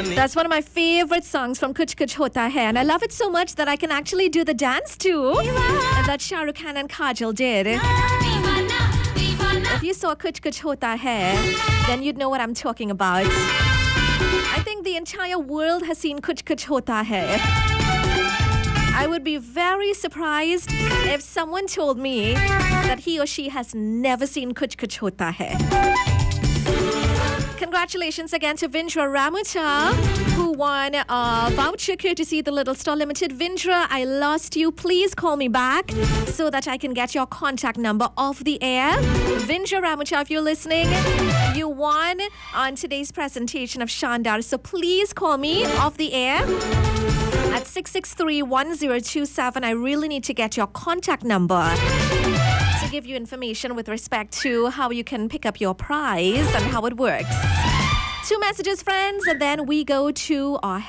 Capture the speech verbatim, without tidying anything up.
That's one of my favorite songs from Kuch Kuch Hota Hai, and I love it so much that I can actually do the dance too. And that Shah Rukh Khan and Kajal did. If you saw Kuch Kuch Hota Hai, then you'd know what I'm talking about. I think the entire world has seen Kuch Kuch Hota Hai. I would be very surprised if someone told me that he or she has never seen Kuch Kuch Hota Hai. Congratulations again to Vindra Ramucha, who won a voucher courtesy the Little Store Limited. Vindra, I lost you. Please call me back so that I can get your contact number off the air. Vindra Ramucha, if you're listening, you won on today's presentation of Shandar. So please call me off the air at six six three, one zero two seven. I really need to get your contact number to give you information with respect to how you can pick up your prize and how it works. Two messages, friends, and then we go to our